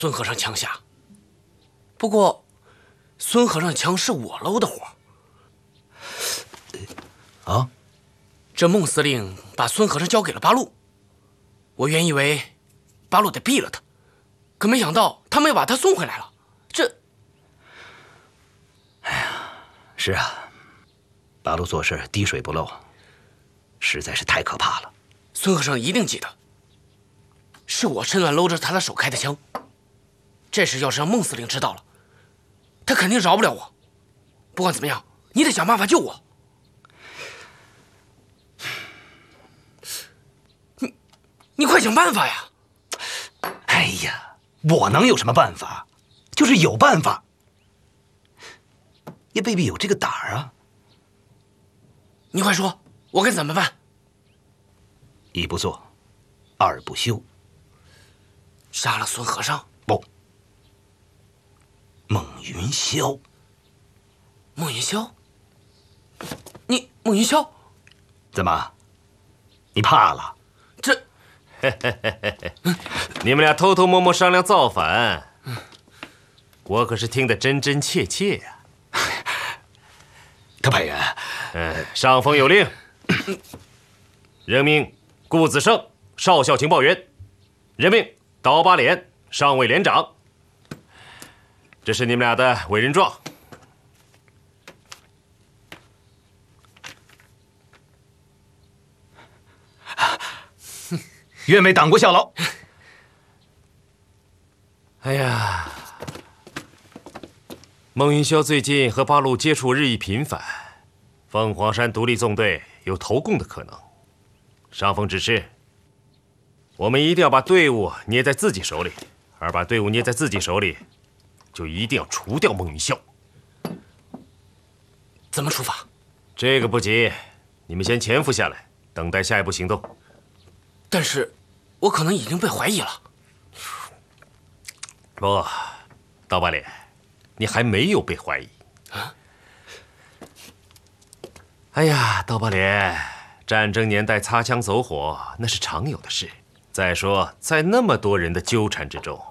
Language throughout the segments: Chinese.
孙和尚枪下。不过，孙和尚的枪是我搂的活。 啊？ 这孟司令把孙和尚交给了八路，我原以为八路得毙了他，可没想到他们又把他送回来了。这…… 哎呀，是啊，八路做事滴水不漏，实在是太可怕了。 孙和尚一定记得，是我趁乱搂着他的手开的枪。这事要是让孟司令知道了，他肯定饶不了我。不管怎么样，你得想办法救我。你快想办法呀！ 哎呀，我能有什么办法？就是有办法，也未必有这个胆儿啊。 你快说，我该怎么办？ 一不做，二不休。 杀了孙和尚？ 不，孟云霄。 孟云霄？孟云霄？ 怎么？你怕了？ 这…… 你们俩偷偷摸摸商量造反，我可是听得真真切切呀。 特派员， 上峰有令，任命顾子胜少校情报员，任命刀疤脸上尉连长。这是你们俩的委任状。 愿为党国效劳。 哎呀，孟云霄最近和八路接触日益频繁，凤凰山独立纵队有投共的可能。上峰指示，我们一定要把队伍捏在自己手里，而把队伍捏在自己手里，就一定要除掉孟云霄。 怎么处罚？ 这个不急，你们先潜伏下来，等待下一步行动。 但是，我可能已经被怀疑了。 不，刀疤脸，你还没有被怀疑。 啊？ 哎呀，刀疤脸，战争年代擦枪走火那是常有的事。再说，在那么多人的纠缠之中，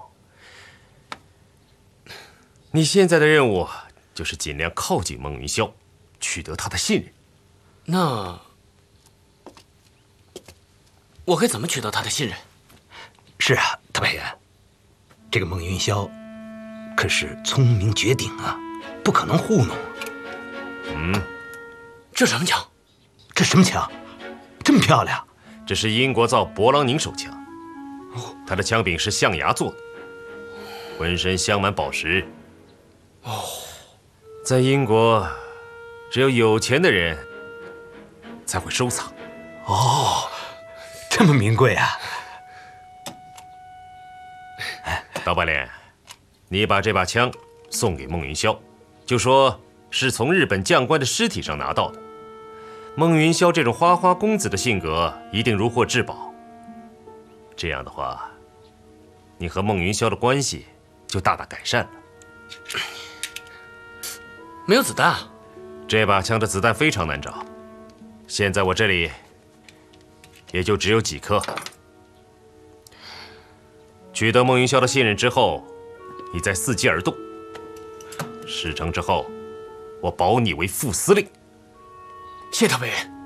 你现在的任务就是尽量靠近孟云霄，取得他的信任。 那我该怎么取得他的信任？ 是啊，特派员，这个孟云霄可是聪明绝顶啊，不可能糊弄。 这什么枪？ 这什么枪？这么漂亮？ 这是英国造勃朗宁手枪，它的枪柄是象牙做的，浑身镶满宝石。在英国，只有有钱的人才会收藏。 这么名贵啊！ 刀疤脸，你把这把枪送给孟云霄，就说是从日本将官的尸体上拿到的。孟云霄这种花花公子的性格，一定如获至宝。这样的话，你和孟云霄的关系就大大改善了。 没有子弹啊！ 这把枪的子弹非常难找，现在我这里也就只有几颗。取得孟云霄的信任之后，你再伺机而动。事成之后，我保你为副司令。 谢特派员。